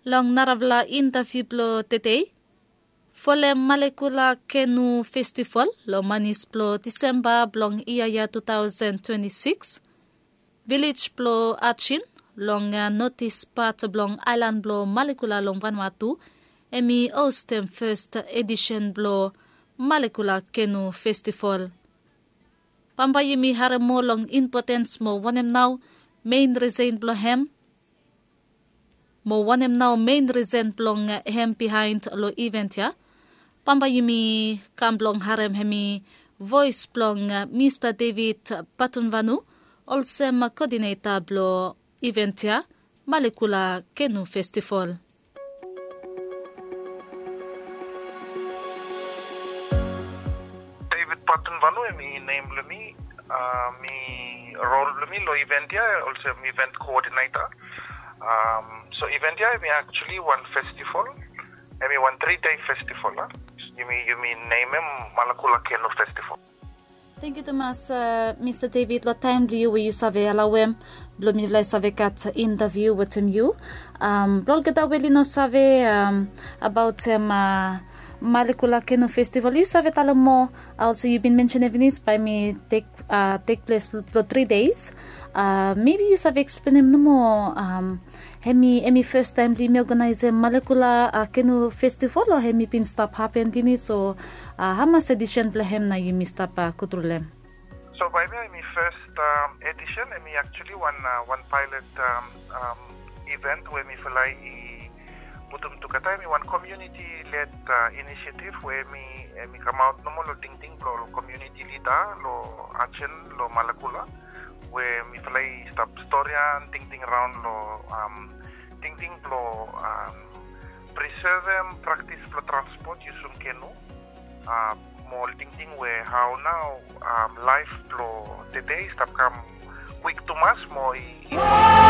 long naravla interview plo tetei. Fole Malekula Kenu Festival lo manis plo December blong iya 2026. Village plo Achin long notice part blong island blo Malekula long Vanuatu. Emi Ostem first edition blo Malekula Kenu Festival. Pamba yimi haramo long importance mo wanem now main reason blo hem. Mo wanem now main reason blong hem behind lo event ya. Pamba yimi kamblong harem hemi voice blong Mr. David Patunvanu also coordinator blo event ya Malekula Kenu Festival. David Patunvanu mi name lumi mi role lumi lo event ya also mi event coordinator. So event ya mi actually one festival. I mean, 1 3-day festival. You mean name him Malekula Kenu Festival. Thank you Thomas, Mr. David. Lo time liu you save alawem blo mi vlai save kat interview with you. Blol gata weli no save about Malekula Kenu Festival. You save talamo. Also you've been mentioning it by me take place for 3 days. Maybe you save explain him no more. Hemi first time me organize Malekula Kenu Festival or hemi pin stop happen gini so hamas edition blehem na yimi stop kutrulem. So by me first edition me actually one pilot event where me fly mutum tukata me one community led initiative where me come out no lo ting lo community leader lo action lo Malekula where me fly stop story and ting around lo ting lo preserve practice lo transport yusum kenu more ting where how now life lo today stop come quick to mass more